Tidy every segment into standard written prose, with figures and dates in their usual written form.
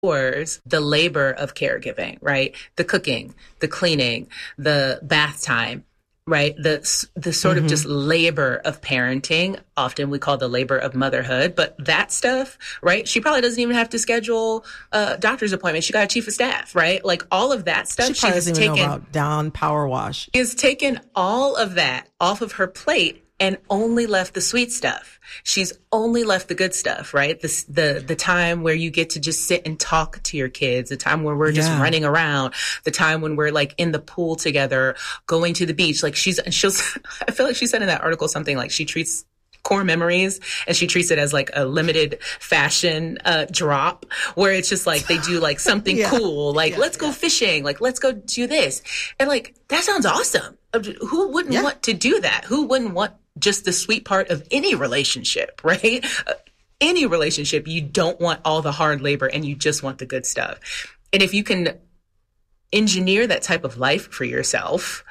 the labor of caregiving, right? The cooking, the cleaning, the bath time, right? The sort of just labor of parenting. Often we call the labor of motherhood, but that stuff, right? She probably doesn't even have to schedule a doctor's appointment. She got a chief of staff, right? Like all of that stuff. She probably doesn't even know about down power wash. She has taken all of that off of her plate and only left the sweet stuff. She's only left the good stuff, right? The time where you get to just sit and talk to your kids, the time where we're just running around, the time when we're like in the pool together, going to the beach. Like she'll, I feel like she said in that article something like she treats core memories and she treats it as like a limited fashion drop where it's just like they do like something cool, like let's go fishing, like let's go do this. And like, that sounds awesome. Who wouldn't want to do that? Who wouldn't want just the sweet part of any relationship, right? Any relationship, you don't want all the hard labor and you just want the good stuff. And if you can engineer that type of life for yourself,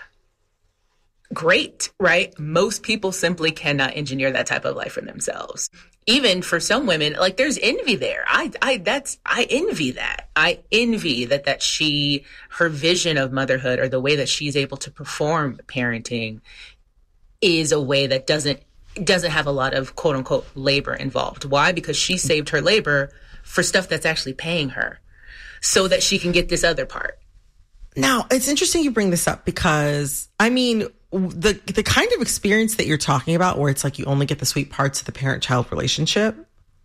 great, right? Most people simply cannot engineer that type of life for themselves. Even for some women, like there's envy there. I envy that. I envy that her vision of motherhood or the way that she's able to perform parenting is a way that doesn't have a lot of quote unquote labor involved. Why? Because she saved her labor for stuff that's actually paying her so that she can get this other part. Now, it's interesting you bring this up because, I mean, the kind of experience that you're talking about where it's like you only get the sweet parts of the parent-child relationship,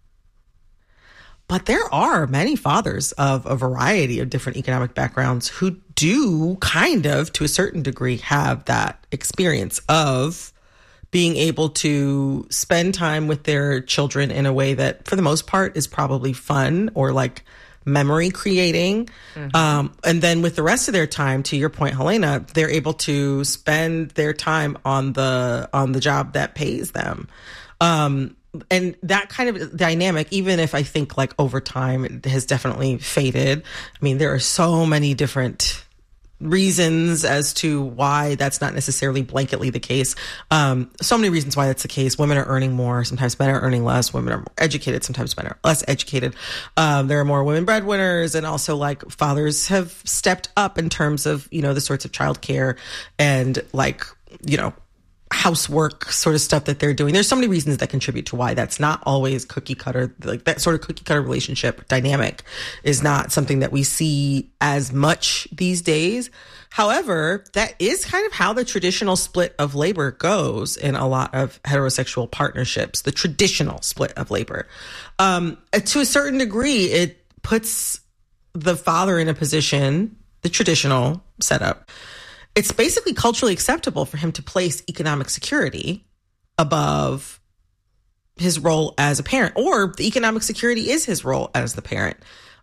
but there are many fathers of a variety of different economic backgrounds who do kind of, to a certain degree, have that experience of being able to spend time with their children in a way that, for the most part, is probably fun or like memory creating. And then with the rest of their time, to your point, Helena, they're able to spend their time on the job that pays them. And that kind of dynamic, even if I think like over time it has definitely faded. I mean, there are so many different reasons as to why that's not necessarily blanketly the case. So many reasons why that's the case. Women are earning more. Sometimes men are earning less. Women are more educated. Sometimes men are less educated. There are more women breadwinners, and also like fathers have stepped up in terms of, the sorts of childcare and like, housework sort of stuff that they're doing. There's so many reasons that contribute to why that's not always cookie cutter. Like that sort of cookie cutter relationship dynamic is not something that we see as much these days. However, that is kind of how the traditional split of labor goes in a lot of heterosexual partnerships, the traditional split of labor. To a certain degree, it puts the father in a position, the traditional setup. It's basically culturally acceptable for him to place economic security above his role as a parent, or the economic security is his role as the parent.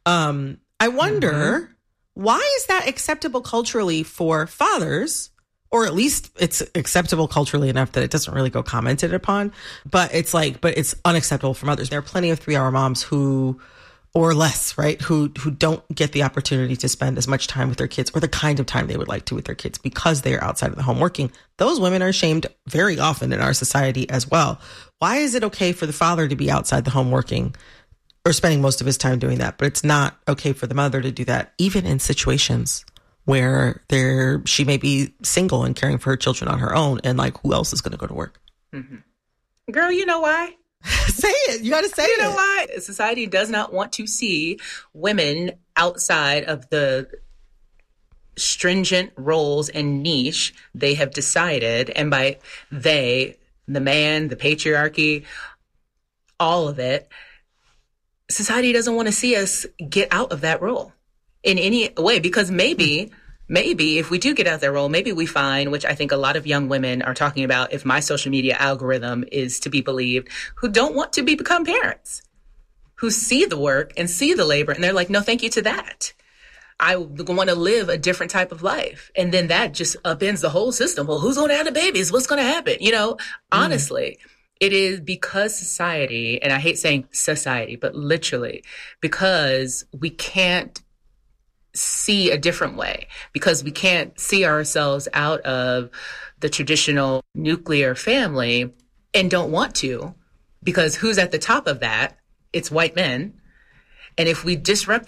I wonder, why is that acceptable culturally for fathers? Or at least it's acceptable culturally enough that it doesn't really go commented upon, but it's unacceptable from others. There are plenty of 3-hour moms or less, right? Who don't get the opportunity to spend as much time with their kids or the kind of time they would like to with their kids because they are outside of the home working. Those women are shamed very often in our society as well. Why is it okay for the father to be outside the home working or spending most of his time doing that, but it's not okay for the mother to do that, even in situations where she may be single and caring for her children on her own, and like, who else is going to go to work? Girl, you know why? Say it. You got to say it. You know why? Society does not want to see women outside of the stringent roles and niche they have decided. And by they, the man, the patriarchy, all of it, society doesn't want to see us get out of that role in any way, because maybe if we do get out of that role, maybe we find, which I think a lot of young women are talking about, if my social media algorithm is to be believed, who don't want to become parents, who see the work and see the labor, and they're like, no, thank you to that. I want to live a different type of life. And then that just upends the whole system. Well, who's going to have the babies? What's going to happen? Honestly, it is because society, and I hate saying society, but literally, because we can't see a different way, because we can't see ourselves out of the traditional nuclear family and don't want to, because who's at the top of that? It's white men. And if we disrupt